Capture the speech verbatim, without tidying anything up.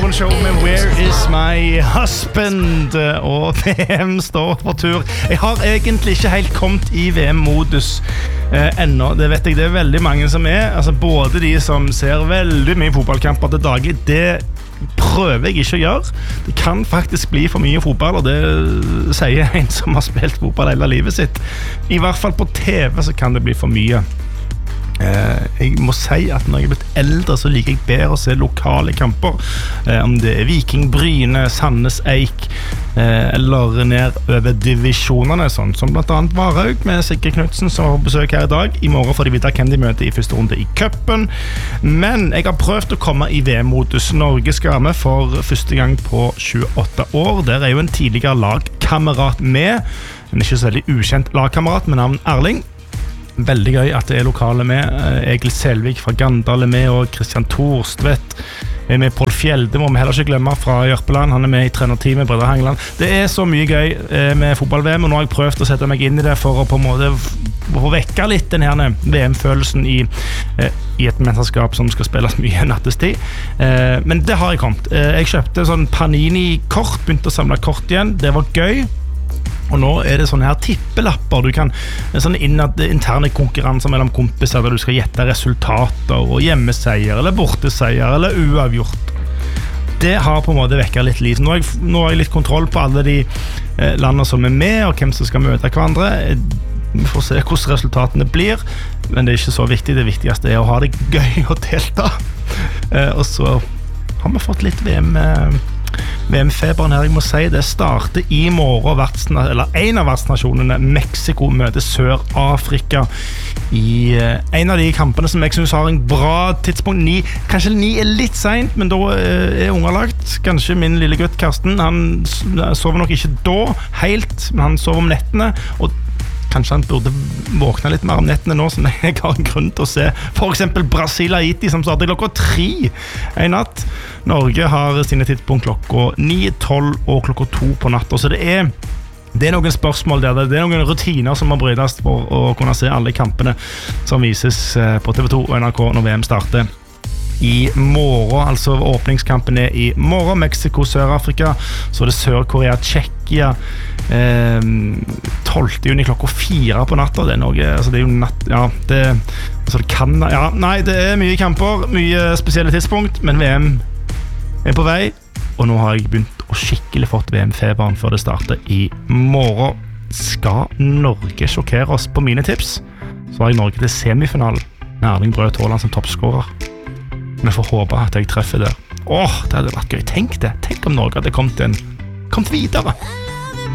Morgen Show med Where is my husband? Og V M står på tur. Jeg har egentlig ikke helt kommet i V M-modus eh, ennå. Det vet jeg, det er veldig mange som er. Altså både de som ser veldig mye fotballkamper til daglig, det prøver jeg ikke å gjøre. Det kan faktisk bli for mye fotball, og det sier en som har spilt fotball hele livet sitt. I hvert fall på T V så kan det bli for mye. Uh, jeg må si at når jeg er blitt eldre så liker jeg bedre å se lokale kamper, uh, om det er Viking, Bryne, Sandnes, Eik uh, eller ned over divisjonene, sånn som blant annet Varhaug med Sigrid Knudsen som har besøk her i dag. I morgen får de vite hvem de møter i første runde i cupen, men jeg har prøvd å komme i V M-modus. Norge skal være med for første gang på tjueåtte år. Der er jo en tidligere lagkamerat med, en ikke så veldig ukjent lagkamerat med navn Erling. Veldig gøy at det er lokale med. Egil Selvik fra Gandal er med, og Kristian Thorstvedt er med. Paul Fjelde må vi heller ikke glemme fra Jørpeland. Han er med i trenerteamet Brede Hangeland. Det er så mye gøy med fotball-V M, og nå har jeg prøvd å sette meg inn i det for å på en måte få vekke litt den her V M-følelsen i, i et mesterskap som skal spilles mye nattestid. Men det har jeg kommet. Jeg kjøpte sånn Panini-kort, begynte å samle kort igjen. Det var gøy. Og nå er det sånne her tippelapper. Du kan, sånne innad, interne konkurranser mellom kompiser der du skal gjette resultater og hjemmeseier eller borteseier eller uavgjort. Det har på en måte vekket litt liv. Nå har jeg, nå har jeg litt kontroll på alle de eh, landene som er med, og hvem som skal møte hverandre. Vi får se hvordan resultatene blir, men det er ikke så viktig. Det viktigste er å ha det gøy og delta. Eh, og så har vi fått litt V M eh, V M-feberen her, jeg må si. Det starter i morgen. Vertsna, eller en av vertsnasjonene, Mexico, møter Sør-Afrika i eh, en av de kampene som jeg synes har en bra tidspunkt. Ni, kanskje ni er litt sent, men da eh, er underlagt. Kanskje min lille gutt Karsten, han sover nok ikke da helt, men han sover om nettene, og kanskje han burde våkne litt mer om nettene nå, som jeg har en grunn til å se. For eksempel Brasil-Haiti, som starter klokka tre en natt. Norge har sine tidspunkt klokka ni, tolv og klokka to på natt. Så det er, det er noen spørsmål der, det er noen rutiner som må brytes for å kunne se alle kampene som vises på T V to og N R K når V M starter. I morgen, altså åpningskampen er i morgen, Mexico, Sør-Afrika, så er det Sør-Korea, Tsjekkia, eh, tolvte juni klokka fire på natta. Det er noe, altså det er jo natt, ja, det, altså det kan, ja, nei, det er mye kamper, mye spesielle tidspunkt, men V M er på vei, og nå har jeg begynt å skikkelig fått V M-feberen før det starter i morgen. Skal Norge sjokkere oss på mine tips, så har jeg Norge til semifinalen med Erling Braut Haaland som toppskårer. Vi får håpe at jeg treffer der. Åh, det hadde vært gøy. Tenk det. Tenk om Norge hadde kommet, en, kommet videre.